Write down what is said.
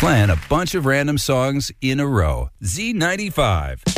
Playing a bunch of random songs in a row. Z95.